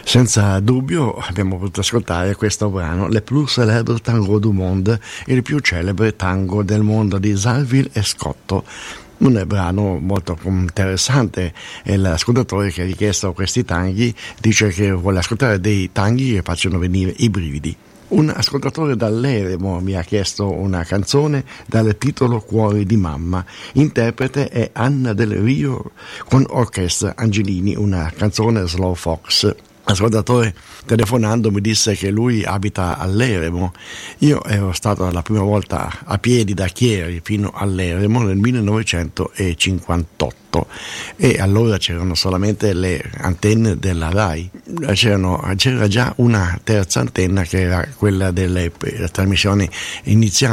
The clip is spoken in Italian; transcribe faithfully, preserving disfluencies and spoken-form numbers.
Senza dubbio abbiamo potuto ascoltare questo brano, Le plus célèbre tango du monde, il più celebre tango del mondo di Salville e Scotto. Un brano molto interessante, e l'ascoltatore che ha richiesto questi tanghi dice che vuole ascoltare dei tanghi che facciano venire i brividi. Un ascoltatore dall'Eremo mi ha chiesto una canzone dal titolo Cuori di mamma, interprete è Anna Del Rio con Orchestra Angelini, una canzone slow fox. L'ascoltatore telefonando mi disse che lui abita all'Eremo. Io ero stato la prima volta a piedi da Chieri fino all'Eremo nel millenovecentocinquantotto e allora c'erano solamente le antenne della RAI. C'erano, c'era già una terza antenna che era quella delle trasmissioni iniziali